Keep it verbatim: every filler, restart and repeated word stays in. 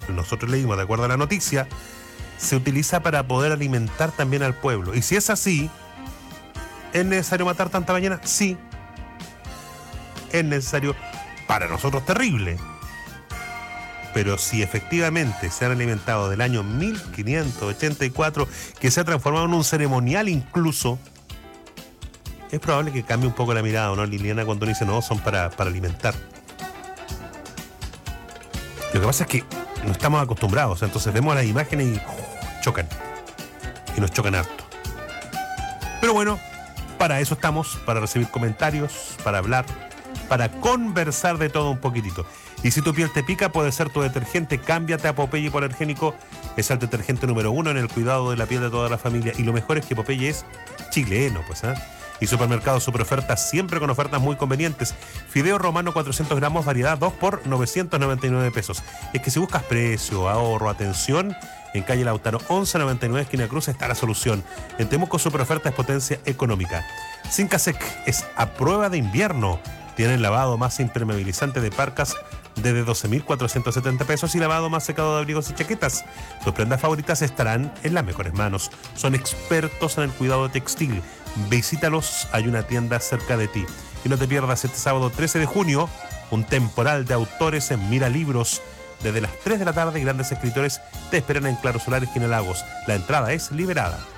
nosotros leímos de acuerdo a la noticia, se utiliza para poder alimentar también al pueblo. Y si es así, ¿es necesario matar tanta ballena? Sí. Es necesario, para nosotros terrible. Pero si efectivamente se han alimentado del año mil quinientos ochenta y cuatro, que se ha transformado en un ceremonial incluso, es probable que cambie un poco la mirada, ¿no, Liliana? Cuando uno dice, no, son para, para alimentar. Lo que pasa es que no estamos acostumbrados, entonces vemos las imágenes y uh, chocan. Y nos chocan harto. Pero bueno, para eso estamos, para recibir comentarios, para hablar, para conversar de todo un poquitito. Y si tu piel te pica, puede ser tu detergente. Cámbiate a Popeye Hipoalergénico. Es el detergente número uno en el cuidado de la piel de toda la familia. Y lo mejor es que Popeye es chileno, pues, ¿eh? Y Supermercado Super Ofertas, siempre con ofertas muy convenientes. Fideo romano cuatrocientos gramos, variedad dos por novecientos noventa y nueve pesos. Es que si buscas precio, ahorro, atención, en calle Lautaro once noventa y nueve, esquina Cruz, está la solución. En Temuco Super Oferta es potencia económica. Sincasec es a prueba de invierno. Tienen lavado más impermeabilizante de parcas desde doce mil cuatrocientos setenta pesos y lavado más secado de abrigos y chaquetas. Tus prendas favoritas estarán en las mejores manos. Son expertos en el cuidado textil. Visítalos, hay una tienda cerca de ti. Y no te pierdas este sábado trece de junio, un temporal de autores en Mira Libros. Desde las tres de la tarde, grandes escritores te esperan en Claro Solar, esquina Lagos. La entrada es liberada.